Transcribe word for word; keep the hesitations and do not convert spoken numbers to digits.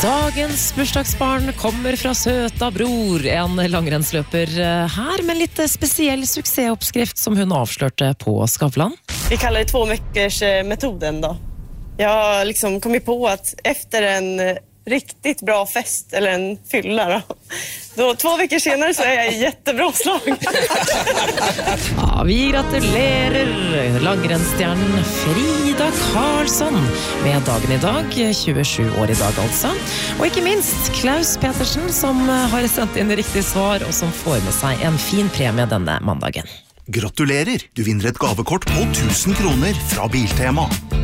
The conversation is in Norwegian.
Dagens bursdagsbarn kommer fra Søta Bror, en langrennsløper her med litt spesiell suksessoppskrift som hun avslørte på Skavlan. Vi kallar det två veckors metoden då. Jag har liksom kommit på att efter en riktigt bra fest eller en fylla då, då två veckor senare så är jag i jättebra slag. Ja, vi gratulerer langrennstjernen Frida Karlsson med dagen i dag, tjuesju år i dag altså. Og ikke minst Klaus Petersen som har sendt inn riktig svar og som får med seg en fin premie denne mandagen. Gratulerer! Du vinner et gavekort på tusen kroner fra Biltema.